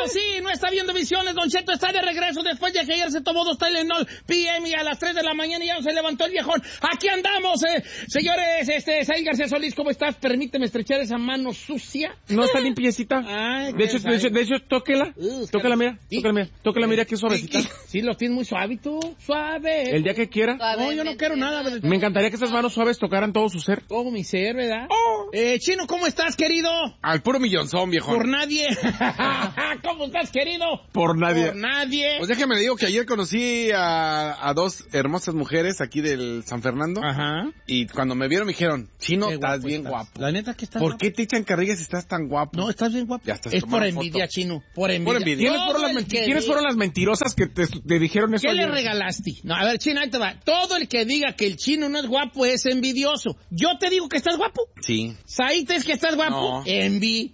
sí, no está viendo visiones. Don Cheto está de regreso después de que ayer se tomó 2 Tylenol PM y a las 3 de la mañana ya se levantó el viejón. Aquí andamos, señores. Said García Solís, ¿cómo estás? Permíteme estrechar esa mano sucia. No está limpiecita. Ay, de hecho, tóquela. Tóquela, mira. Tóquela, mira qué suavecita. Sí, lo tienes muy suave, tú. Suave. El día que quiera. No, yo no quiero nada. Me encantaría que esas manos suaves tocaran todo su ser. Todo mi ser, ¿verdad? Chino, ¿cómo estás, querido? Al puro millonzón, viejo. Por nadie. ¿Cómo estás, querido? Por nadie. Por nadie. Pues déjame le digo que ayer conocí a 2 hermosas mujeres aquí del San Fernando. Ajá. Y cuando me vieron me dijeron, Chino, Qué estás guapo bien estás. guapo. La neta que estás ¿Por guapo. qué te echan carrillas si estás tan guapo? No, estás bien guapo. Ya estás es por tomando envidia, foto. Chino. Por envidia. Por envidia. ¿Quiénes fueron las mentirosas que te dijeron eso? ¿Qué le ayer? regalaste? No, a ver, Chino, ahí te va. Todo el que diga que el Chino no es guapo es envidioso. Yo te digo que estás guapo. Sí. Said es que estás guapo. No. Envy.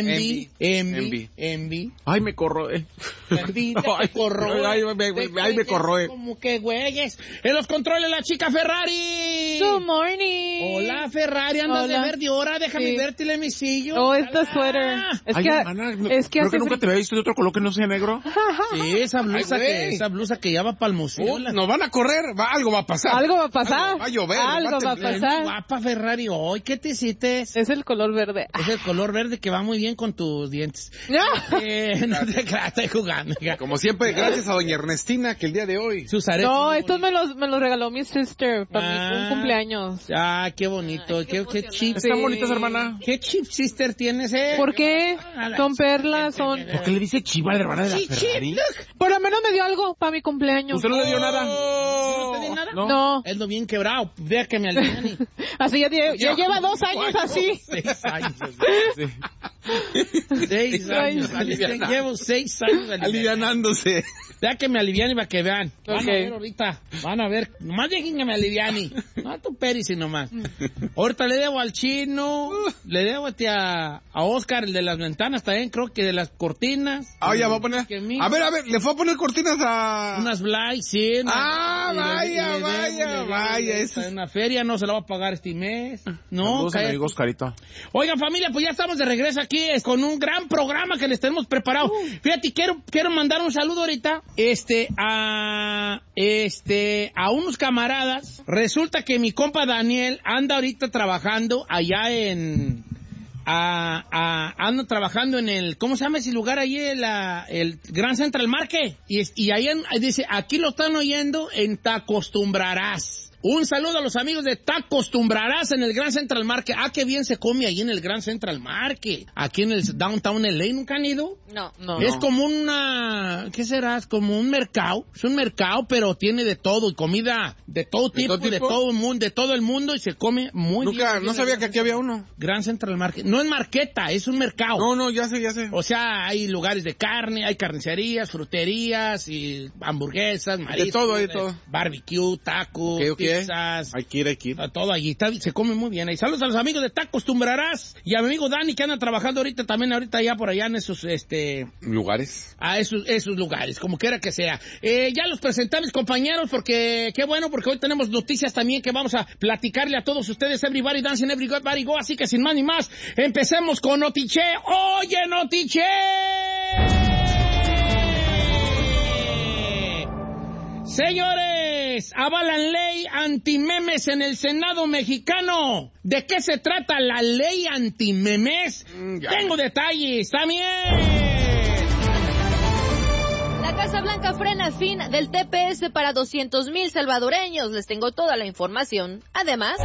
Ay, me corro. Envidia, te corroe. Ay, me corroe. Como que güeyes. En los controles la chica Ferrari. Good morning. Hola, Ferrari, andas Hola. de verde ahora, déjame Sí. verte el hemisillo. Oh, esta suéter. Es Ay, que, hermana, es que creo hace que nunca frío. te había visto de otro color que no sea negro. Sí, esa blusa, Ay, güey. esa blusa que ya va para el museo. Nos van a correr, algo va a pasar. Algo va a pasar. Va a llover. Algo va a Muy pasar. guapa, Ferrari, hoy, ¿qué te hiciste? Es el color verde. Es el color verde que va muy bien con tus dientes. No te creas, estoy jugando. Como siempre, gracias a doña Ernestina que el día de hoy. Sus aretes. No, muy estos me los regaló mi sister para Ah. un cumpleaños. Ah, qué bonito. Qué cheap. Están bonitas, hermana. Qué cheap sister tienes, ¿Por qué? Son perlas, son... ¿Por qué le dice chiva a la hermana de la Sí, Ferrari? look. Por lo menos me dio algo para mi cumpleaños. ¿Usted no le dio nada? ¿No te di nada? No. Es lo bien quebrado. Vea que me alivian. Así ya lleva 2 años así. 6 años. Sí. 6 años. Alivianando. Llevo 6 años Alivianándose. Vea que me aliviane para que vean. Van Ok. a ver ahorita. Van a ver. Nomás dejen que me aliviane. No tu perici nomás. Ahorita le debo al Chino. Le debo a Oscar, el de las ventanas también. Creo que de las cortinas. Ah, ya va a poner. Que mí- A ver, le fue a poner cortinas a... Unas Blay, sí. Ah, vaya, eso es- En una feria no se la va a pagar este mes. No, Saludos a mi cállate. amigo Oscarito. Oigan, familia, pues ya estamos de regreso aquí con un gran programa que les tenemos preparado. Fíjate, quiero mandar un saludo ahorita a unos camaradas. Resulta que mi compa Daniel anda ahorita trabajando allá ando trabajando en el, ¿cómo se llama ese lugar ahí? El Grand Central Market. Y ahí dice, aquí lo están oyendo en Te Acostumbrarás. Un saludo a los amigos de Te Acostumbrarás en el Grand Central Market. Ah, qué bien se come ahí en el Grand Central Market. Aquí en el Downtown LA, ¿nunca han ido? No. Es como ¿qué será? Es como un mercado. Es un mercado, pero tiene de todo y comida de todo tipo, de todo el mundo y se come muy bien. Nunca, no sabía que aquí había uno. Grand Central Market. No es marqueta, es un mercado. No, ya sé. O sea, hay lugares de carne, hay carnicerías, fruterías y hamburguesas, mariscos. De todo. Barbecue, tacos, Ok. pizzas. Hay que ir. Todo allí. Se come muy bien. Y saludos a los amigos de Te Acostumbrarás. Y a mi amigo Dani que anda trabajando ahorita ya por allá en esos, Lugares. a esos lugares, como quiera que sea. Ya los presenté a mis compañeros porque, qué bueno, porque hoy tenemos noticias también que vamos a platicarle a todos ustedes. Everybody dancing, everybody go. Así que sin más ni más, empecemos con Notiche. ¡Oye, Notiche! Señores, avalan ley antimemes en el Senado mexicano. ¿De qué se trata la ley antimemes? Tengo detalles también. La Casa Blanca frena el fin del TPS para 200,000 salvadoreños. Les tengo toda la información. Además,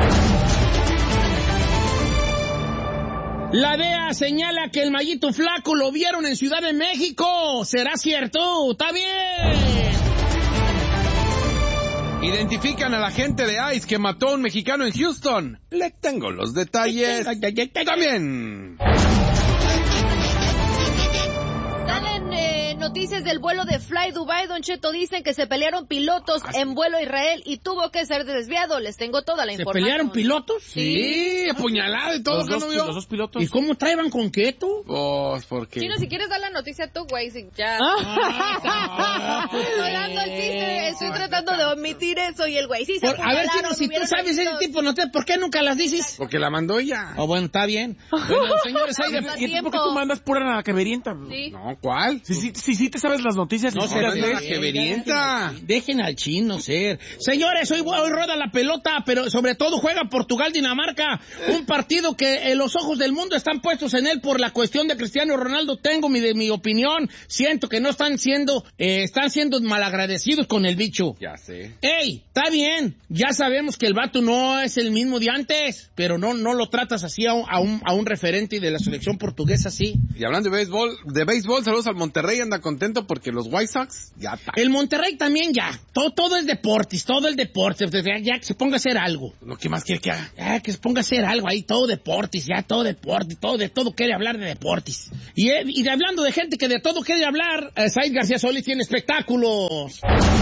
La DEA señala que el Mayito Flaco lo vieron en Ciudad de México. ¿Será cierto? ¡Está bien! Identifican a la agente de ICE que mató a un mexicano en Houston. Le tengo los detalles. También. salen noticias del vuelo de Fly Dubai, Don Cheto, dicen que se pelearon pilotos en vuelo a Israel y tuvo que ser desviado. Les tengo toda la información. ¿Se pelearon pilotos? Sí, apuñalado y todo. Los dos pilotos. ¿Y cómo traían con qué tú? Pues porque... Chino, si quieres dar la noticia tú, güey, si ya... Estoy dando el chiste, estoy tratando de omitir eso y el güey, sí, a ver, Chino, si tú sabes ese tipo, no te, ¿por qué nunca las dices? Porque la mandó ella. Oh, bueno, está bien. Bueno, señores, ahí de... ¿Por qué tú mandas pura queverienta? Sí. No, ¿cuál? Sí, te sabes las noticias. No, sí, se las no, lees. que verienta. Dejen al Chino ser. Señores, hoy rueda la pelota, pero sobre todo juega Portugal-Dinamarca. Un partido que los ojos del mundo están puestos en él por la cuestión de Cristiano Ronaldo. Tengo mi opinión. Siento que no están siendo malagradecidos con el bicho. Ya sé. ¡Ey! Está bien. Ya sabemos que el vato no es el mismo de antes, pero no lo tratas así a un referente de la selección portuguesa, así. Y hablando de béisbol, saludos al Monterrey, anda contento porque los White Sox ya está. El Monterrey también ya. Todo es deportes, todo el deporte. Ya que se ponga a hacer algo. ¿Lo que más quiere que haga? Ya que se ponga a hacer algo ahí, todo deportes, ya todo deporte, todo quiere hablar de deportes. Y hablando de gente que de todo quiere hablar, Said García Solís tiene espectáculos.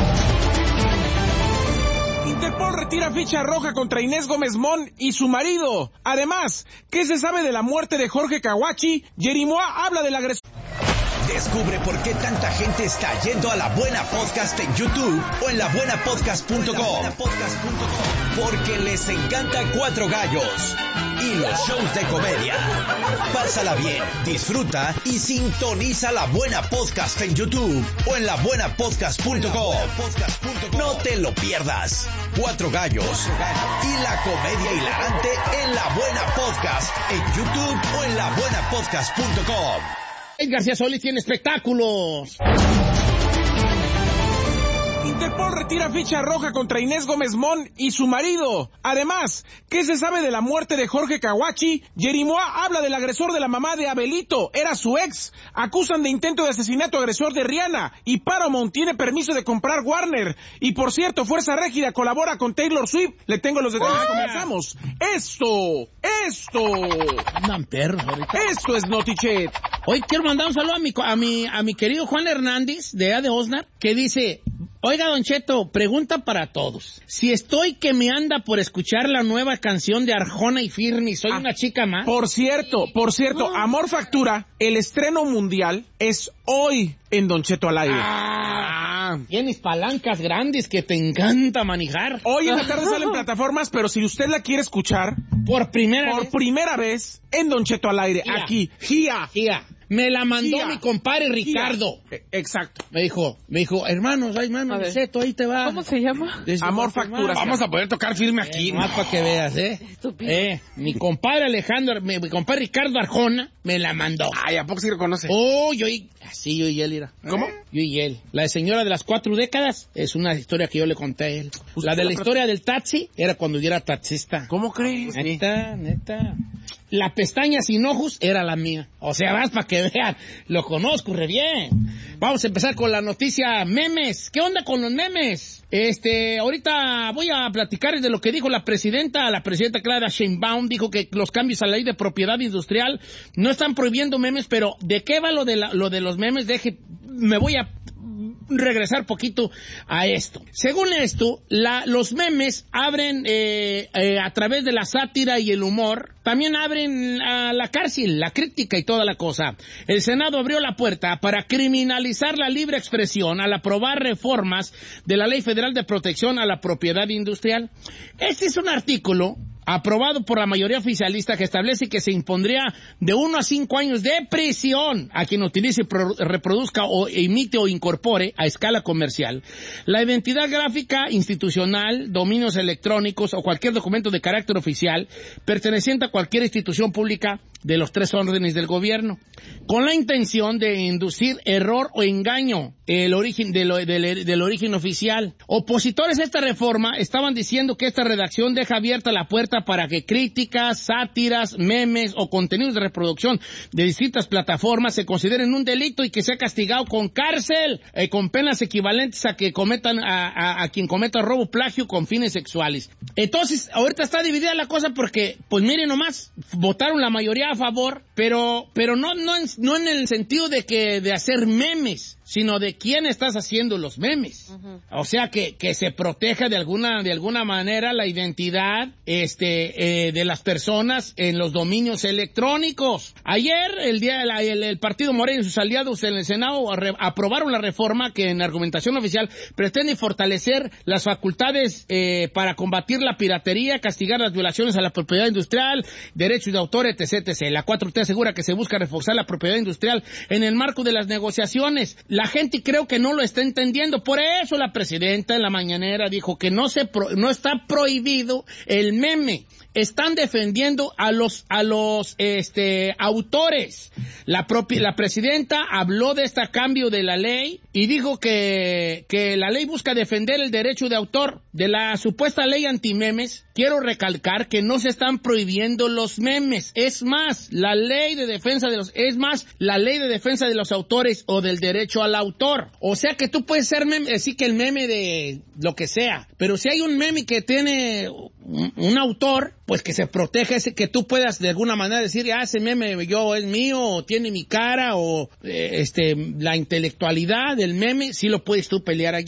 Interpol retira ficha roja contra Inés Gómez Mon y su marido. Además, ¿qué se sabe de la muerte de Jorge Kawachi? Jerimoa habla del agresor. Descubre por qué tanta gente está yendo a La Buena Podcast en YouTube o en labuenapodcast.com. Porque les encanta Cuatro Gallos y los shows de comedia. Pásala bien, disfruta y sintoniza La Buena Podcast en YouTube o en labuenapodcast.com. No te lo pierdas. Cuatro Gallos y la comedia hilarante en La Buena Podcast en YouTube o en labuenapodcast.com. García Solís tiene espectáculos. Interpol retira ficha roja contra Inés Gómez Mon y su marido. Además, ¿qué se sabe de la muerte de Jorge Kawachi? Jerimoa habla del agresor de la mamá de Abelito, era su ex. Acusan de intento de asesinato agresor de Rihanna. Y Paramount tiene permiso de comprar Warner. Y por cierto, Fuerza Régida colabora con Taylor Swift. Le tengo los detalles, comenzamos. Esto. Andan perros ahorita. Esto es Notichet. Hoy quiero mandar un saludo a mi querido Juan Hernández de Osnar, que dice... Oiga, Don Cheto, pregunta para todos. Si estoy que me anda por escuchar la nueva canción de Arjona y Firme, ¿soy una chica más? Por cierto, Amor Factura, el estreno mundial es hoy en Don Cheto al aire. Tienes palancas grandes que te encanta manejar. Hoy en la tarde salen plataformas, pero si usted la quiere escuchar... Por primera vez en Don Cheto al aire, aquí. Gia. Me la mandó mi compadre Ricardo. Exacto. Me dijo, hermano, Cheto, ahí te va. ¿Cómo se llama? Amor Factura. Vamos a poder tocar Firme aquí. Más para que veas, mi compadre Alejandro, mi compadre Ricardo Arjona, me la mandó. Ay, ¿a poco sí lo conoce? Oh, yo y él, mira. ¿Cómo? Yo y él. La de Señora de las 4 décadas es una historia que yo le conté a él. La de la historia del taxi era cuando yo era taxista. ¿Cómo crees? Neta. La pestaña sin ojos era la mía. O sea, vas para que vean. Lo conozco re bien. Vamos a empezar con la noticia memes. ¿Qué onda con los memes? Ahorita voy a platicar de lo que dijo la presidenta Clara Sheinbaum. Dijo que los cambios a la ley de propiedad industrial no están prohibiendo memes, pero ¿de qué va lo de los memes? Me voy a regresar poquito a esto. Según esto, los memes abren a través de la sátira y el humor, también abren a la cárcel, la crítica y toda la cosa. El Senado abrió la puerta para criminalizar la libre expresión al aprobar reformas de la Ley Federal de Protección a la Propiedad Industrial. Este es un artículo aprobado por la mayoría oficialista que establece que se impondría de 1 a 5 años de prisión a quien utilice, reproduzca o emite o incorpore a escala comercial la identidad gráfica institucional, dominios electrónicos o cualquier documento de carácter oficial perteneciente a cualquier institución pública de los 3 órdenes del gobierno, con la intención de inducir error o engaño del origen oficial. Opositores a esta reforma estaban diciendo que esta redacción deja abierta la puerta para que críticas, sátiras, memes o contenidos de reproducción de distintas plataformas se consideren un delito y que sea castigado con cárcel, con penas equivalentes a que cometan a quien cometa robo, plagio con fines sexuales. Entonces, ahorita está dividida la cosa porque, pues miren nomás, votaron la mayoría a favor, pero no en el sentido de hacer memes, sino de quién estás haciendo los memes. Uh-huh. O sea, que se proteja de alguna manera la identidad de las personas en los dominios electrónicos. Ayer, el Partido Moreno y sus aliados en el Senado aprobaron la reforma que en argumentación oficial pretende fortalecer las facultades para combatir la piratería, castigar las violaciones a la propiedad industrial, derechos de autor, etc. La 4T asegura que se busca reforzar la propiedad industrial en el marco de las negociaciones. La gente creo que no lo está entendiendo. Por eso la presidenta en la mañanera dijo que no está prohibido el meme. Están defendiendo a los autores. La presidenta habló de este cambio de la ley y dijo que la ley busca defender el derecho de autor. De la supuesta ley antimemes, quiero recalcar que no se están prohibiendo los memes. Es más, la ley de defensa de los autores o del derecho al autor. O sea que tú puedes ser meme, decir que el meme de lo que sea, pero si hay un meme que tiene un autor, pues que se proteja ese, que tú puedas de alguna manera decir, ese meme es mío, o tiene mi cara, o la intelectualidad del meme, sí lo puedes tú pelear allí.